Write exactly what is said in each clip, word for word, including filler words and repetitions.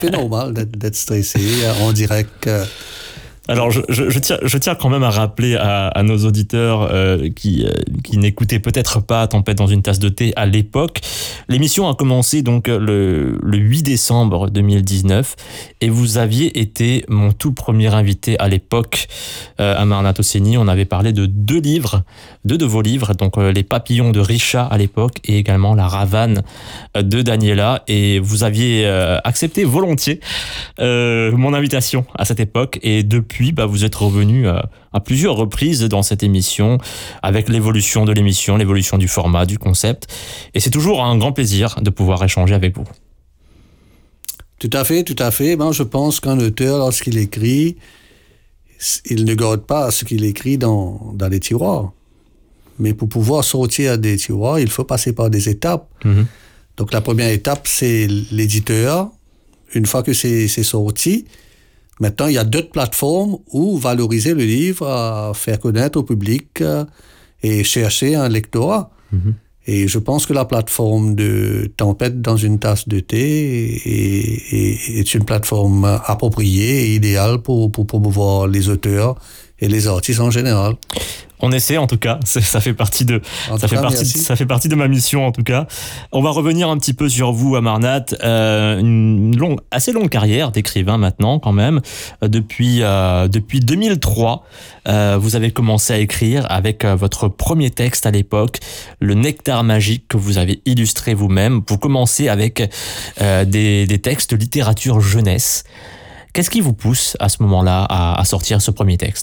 C'est normal d'être, d'être stressé en direct. Euh, Alors, je, je, je, tiens, je tiens quand même à rappeler à, à nos auditeurs euh, qui, euh, qui n'écoutaient peut-être pas Tempête dans une tasse de thé à l'époque. L'émission a commencé donc le, le huit décembre deux mille dix-neuf et vous aviez été mon tout premier invité à l'époque euh, à Marnat Osseni. On avait parlé de deux livres, deux de vos livres, donc euh, Les Papillons de Richa à l'époque et également La Ravane de Daniela. Et vous aviez euh, accepté volontiers euh, mon invitation à cette époque et depuis Puis, bah, vous êtes revenu à, à plusieurs reprises dans cette émission, avec l'évolution de l'émission, l'évolution du format, du concept. Et c'est toujours un grand plaisir de pouvoir échanger avec vous. Tout à fait, tout à fait. Ben, je pense qu'un auteur, lorsqu'il écrit, il ne garde pas ce qu'il écrit dans, dans les tiroirs. Mais pour pouvoir sortir des tiroirs, il faut passer par des étapes. Mm-hmm. Donc, la première étape, c'est l'éditeur. Une fois que c'est, c'est sorti, maintenant, il y a d'autres plateformes où valoriser le livre, euh, faire connaître au public euh, et chercher un lectorat. Mm-hmm. Et je pense que la plateforme de Tempête dans une tasse de thé est, est, est une plateforme appropriée et idéale pour, pour promouvoir les auteurs et les artistes en général. On essaie en tout cas, c'est, ça fait partie de ça fait cas, partie de, ça fait partie de ma mission en tout cas. On va revenir un petit peu sur vous à Marnat, euh, une longue assez longue carrière d'écrivain maintenant quand même. Euh, depuis euh, depuis deux mille trois, euh, vous avez commencé à écrire avec euh, votre premier texte à l'époque, Le Nectar magique que vous avez illustré vous-même. Vous commencez avec euh, des des textes de littérature jeunesse. Qu'est-ce qui vous pousse à ce moment-là à, à sortir ce premier texte ?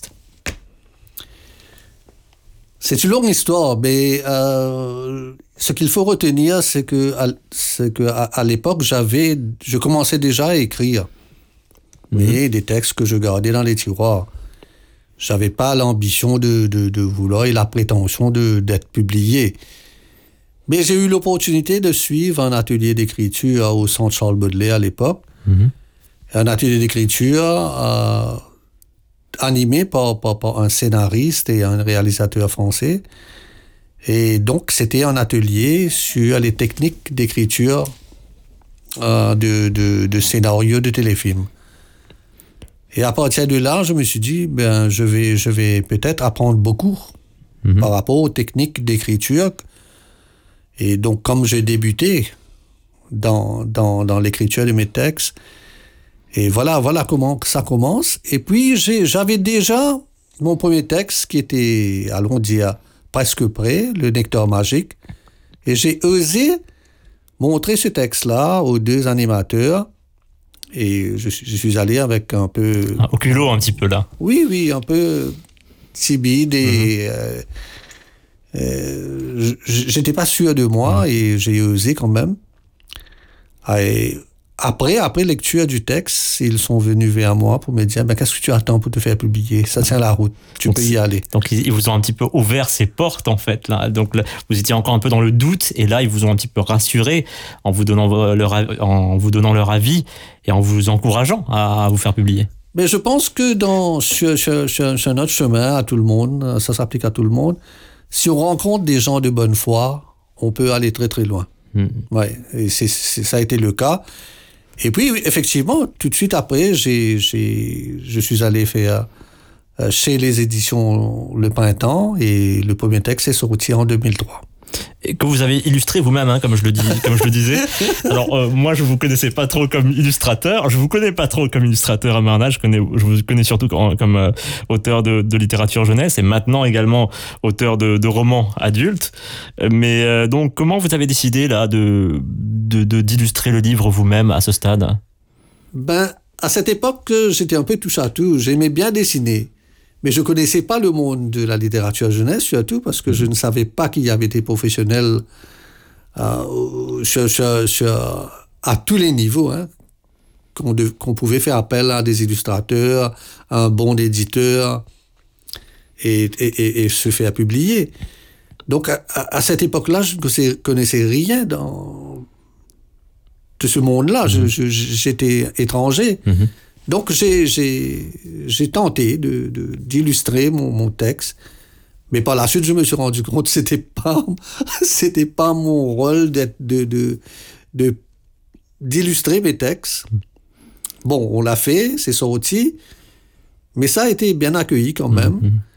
C'est une longue histoire, mais euh, ce qu'il faut retenir, c'est que à, c'est que à, à l'époque, j'avais, je commençais déjà à écrire, mmh. mais des textes que je gardais dans les tiroirs. J'avais pas l'ambition de, de, de vouloir et la prétention de, d'être publié. Mais j'ai eu l'opportunité de suivre un atelier d'écriture au Centre Charles Baudelaire à l'époque, mmh. un atelier d'écriture. Euh, animé par, par, par un scénariste et un réalisateur français. Et donc, c'était un atelier sur les techniques d'écriture euh, de, de, de scénarios de téléfilms. Et à partir de là, je me suis dit, ben, je vais, je vais peut-être apprendre beaucoup mm-hmm. par rapport aux techniques d'écriture. Et donc, comme j'ai débuté dans, dans, dans l'écriture de mes textes, et voilà, voilà comment ça commence. Et puis, j'ai, j'avais déjà mon premier texte qui était, allons dire, presque prêt, Le Nectar magique. Et j'ai osé montrer ce texte-là aux deux animateurs. Et je, je suis allé avec un peu... Ah, au culot un petit peu, là. Oui, oui, un peu timide. Et mm-hmm. euh, euh, j'étais pas sûr de moi mm-hmm. et j'ai osé quand même. Et... Après, après lecture du texte, ils sont venus vers moi pour me dire ben, « Qu'est-ce que tu attends pour te faire publier ? Ça tient la route, tu donc, peux y aller. » Donc, ils vous ont un petit peu ouvert ces portes, en fait. Là. Donc, là, vous étiez encore un peu dans le doute, et là, ils vous ont un petit peu rassuré en vous donnant leur, en vous donnant leur avis et en vous encourageant à, à vous faire publier. Mais je pense que dans, sur, sur, sur, sur notre chemin, à tout le monde, ça s'applique à tout le monde, si on rencontre des gens de bonne foi, on peut aller très, très loin. Mmh. Ouais, et c'est, c'est, ça a été le cas. Et puis, effectivement, tout de suite après, j'ai, j'ai, je suis allé faire euh, chez les éditions Le Printemps et le premier texte est sorti en deux mille trois. Et que vous avez illustré vous-même, hein, comme je le dis, comme je le disais. Alors euh, moi, je vous connaissais pas trop comme illustrateur. Je vous connais pas trop comme illustrateur à Marnat. Je connais, je vous connais surtout comme, comme euh, auteur de, de littérature jeunesse et maintenant également auteur de, de romans adultes. Mais euh, donc, comment vous avez décidé là de, de, de d'illustrer le livre vous-même à ce stade ? Ben, à cette époque, j'étais un peu touche à tout. J'aimais bien dessiner. Mais je ne connaissais pas le monde de la littérature jeunesse, surtout parce que je ne savais pas qu'il y avait des professionnels euh, sur, sur, sur, à tous les niveaux, hein, qu'on, de, qu'on pouvait faire appel à des illustrateurs, à un bon éditeur et, et, et, et se faire publier. Donc, à, à cette époque-là, je ne connaissais rien dans, de ce monde-là. Mmh. Je, je, j'étais étranger. Mmh. Donc, j'ai, j'ai, j'ai tenté de, de, d'illustrer mon, mon texte. Mais par la suite, je me suis rendu compte que c'était pas, c'était pas mon rôle d'être, de, de, de, d'illustrer mes textes. bon, on l'a fait, c'est sorti, mais ça a été bien accueilli quand même. Mmh.